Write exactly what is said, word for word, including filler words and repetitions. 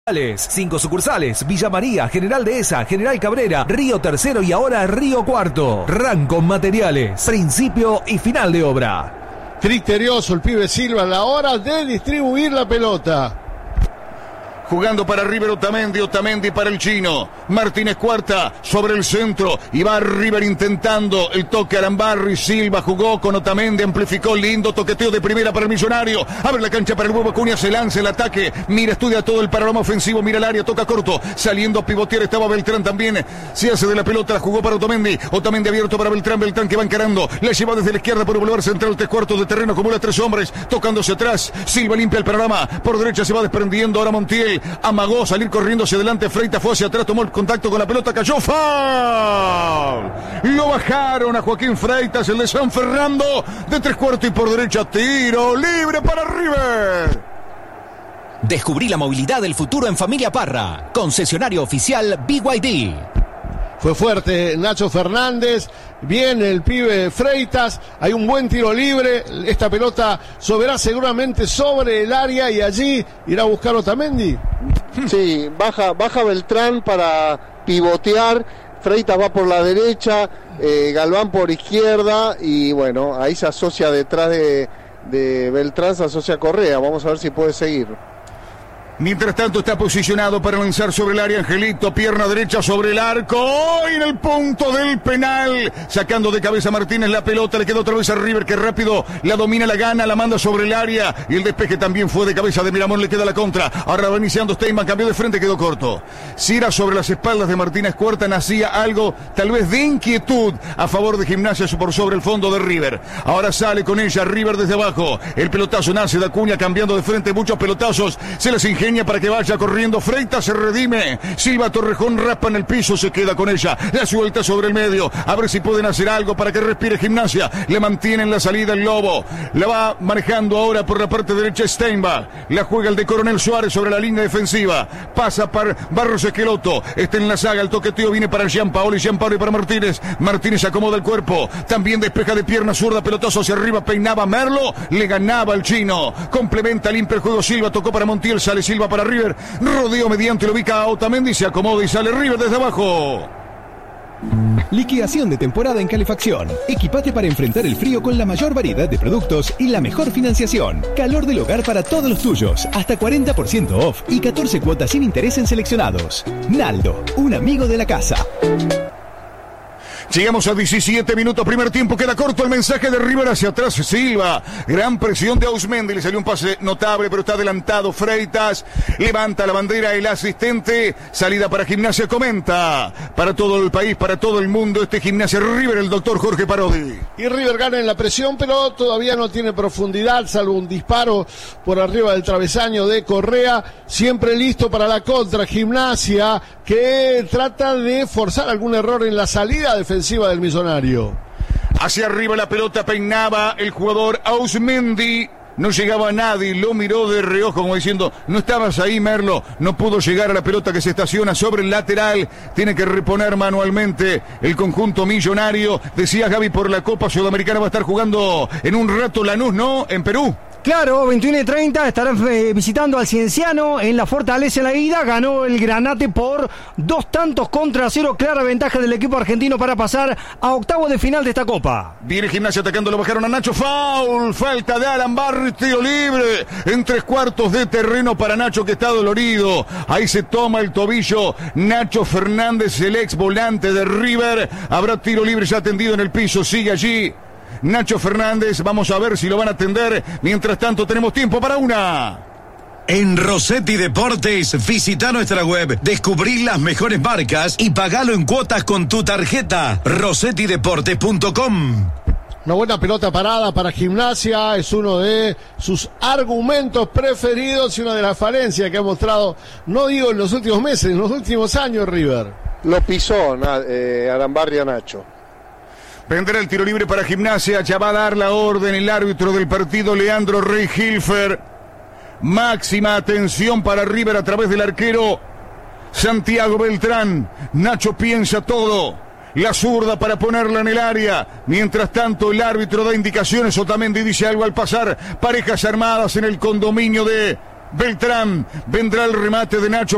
Cinco sucursales: Villa María, General Dehesa, General Cabrera, Río Tercero y ahora Río Cuarto. Rancon Materiales, principio y final de obra. Criterioso el pibe Silva a la hora de distribuir la pelota. Jugando para River Otamendi, Otamendi para el chino. Martínez Cuarta sobre el centro. Y va River intentando el toque a Arambarri. Silva jugó con Otamendi, amplificó, lindo toqueteo de primera para el Millonario. Abre la cancha para el huevo Acuña, se lanza el ataque. Mira, estudia todo el panorama ofensivo, mira el área, toca corto. Saliendo a pivotear estaba Beltrán también. Se hace de la pelota, la jugó para Otamendi. Otamendi abierto para Beltrán, Beltrán que va encarando. La lleva desde la izquierda por el boulevard central, tres cuartos de terreno, acumula tres hombres. Tocándose atrás, Silva limpia el panorama. Por derecha se va desprendiendo ahora Montiel. Amagó salir corriendo hacia adelante, Freitas fue hacia atrás, tomó el contacto con la pelota, cayó, ¡foul! Lo bajaron a Joaquín Freitas, el de San Fernando, de tres cuartos y por derecha, tiro libre para River. Descubrí la movilidad del futuro en Familia Parra, concesionario oficial B Y D. Fue fuerte Nacho Fernández, viene el pibe Freitas, hay un buen tiro libre, esta pelota soberá seguramente sobre el área y allí irá a buscar Otamendi. Sí, baja, baja Beltrán para pivotear, Freitas va por la derecha, eh, Galván por izquierda y bueno, ahí se asocia detrás de, de Beltrán, se asocia Correa, vamos a ver si puede seguir. Mientras tanto está posicionado para lanzar sobre el área Angelito, pierna derecha sobre el arco, ¡oh! En el punto del penal, sacando de cabeza Martínez la pelota, le quedó otra vez a River que rápido la domina, la gana, la manda sobre el área y el despeje también fue de cabeza de Miramón, le queda la contra, ahora va iniciando Steinman, cambió de frente, quedó corto. Si era sobre las espaldas de Martínez Cuarta, nacía algo tal vez de inquietud a favor de Gimnasia por sobre el fondo de River. Ahora sale con ella River desde abajo, el pelotazo nace de Acuña cambiando de frente, muchos pelotazos, se les ingenia para que vaya corriendo. Freitas se redime. Silva Torrejón raspa en el piso, se queda con ella. La suelta sobre el medio. A ver si pueden hacer algo para que respire Gimnasia. Le mantienen la salida el Lobo. La va manejando ahora por la parte derecha Steinbach. La juega el de Coronel Suárez sobre la línea defensiva. Pasa para Barros Esqueloto. Está en la saga. El toqueteo viene para Gianpaoli. Gianpaoli para Martínez. Martínez acomoda el cuerpo. También despeja de pierna zurda. Pelotazo hacia arriba. Peinaba Merlo. Le ganaba el chino. Complementa, limpia el juego Silva. Tocó para Montiel. Sale Silva para River, rodeo mediante, lo ubica a Otamendi, se acomoda y sale River desde abajo. Liquidación de temporada en calefacción. Equipate para enfrentar el frío con la mayor variedad de productos y la mejor financiación. Calor del hogar para todos los tuyos. Hasta cuarenta por ciento off y catorce cuotas sin interés en seleccionados. Naldo, un amigo de la casa. Llegamos a diecisiete minutos, primer tiempo, queda corto el mensaje de River hacia atrás, Silva, gran presión de Ausmendi, le salió un pase notable, pero está adelantado Freitas, levanta la bandera el asistente, salida para Gimnasia, comenta, para todo el país, para todo el mundo, este Gimnasia River, el doctor Jorge Parodi. Y River gana en la presión, pero todavía no tiene profundidad, salvo un disparo por arriba del travesaño de Correa, siempre listo para la contra, Gimnasia, que trata de forzar algún error en la salida defensiva del Millonario. Hacia arriba la pelota peinaba el jugador Ausmendi. No llegaba a nadie, lo miró de reojo como diciendo, no estabas ahí Merlo, no pudo llegar a la pelota que se estaciona sobre el lateral, tiene que reponer manualmente el conjunto Millonario. Decía Gaby, por la Copa Sudamericana va a estar jugando en un rato Lanús, ¿no? En Perú. Claro, veintiuno y treinta estarán eh, visitando al Cienciano en la Fortaleza en la ida. Ganó el Granate por dos tantos contra cero. Clara ventaja del equipo argentino para pasar a octavo de final de esta Copa. Viene Gimnasia atacando, lo bajaron a Nacho. Foul, falta de Alan Barry, tiro libre en tres cuartos de terreno para Nacho que está dolorido. Ahí se toma el tobillo Nacho Fernández, el ex volante de River. Habrá tiro libre ya atendido en el piso, sigue allí Nacho Fernández, vamos a ver si lo van a atender. Mientras tanto tenemos tiempo para una. En Rossetti Deportes, visita nuestra web, descubrí las mejores marcas y pagalo en cuotas con tu tarjeta. rossetti deportes punto com. Una buena pelota parada para Gimnasia, es uno de sus argumentos preferidos y una de las falencias que ha mostrado, no digo en los últimos meses, en los últimos años River. Lo pisó eh, Arambarri a Nacho. Vendrá el tiro libre para Gimnasia, ya va a dar la orden el árbitro del partido, Leandro Rey Hilfer. Máxima atención para River a través del arquero Santiago Beltrán. Nacho piensa todo, la zurda para ponerla en el área. Mientras tanto el árbitro da indicaciones, Otamendi dice algo al pasar. Parejas armadas en el condominio de Beltrán. Vendrá el remate de Nacho.